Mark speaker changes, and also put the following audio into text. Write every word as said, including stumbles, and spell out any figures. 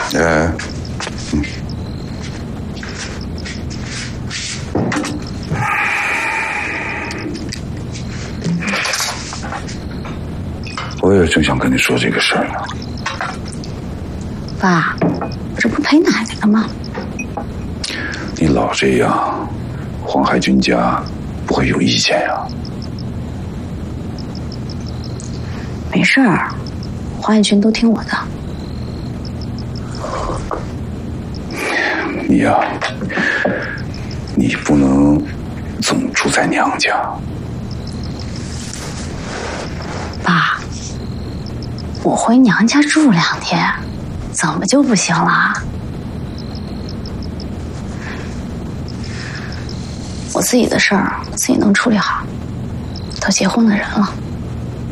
Speaker 1: 哎，嗯，我也正想跟你说这个事儿呢。
Speaker 2: 爸，我这不陪奶奶了吗？
Speaker 1: 你老这样，黄海军家不会有意见呀？
Speaker 2: 没事儿，黄海军都听我的。
Speaker 1: 你呀，你不能总住在娘家。
Speaker 2: 爸，我回娘家住两天，怎么就不行了？我自己的事儿自己能处理好，都结婚的人了。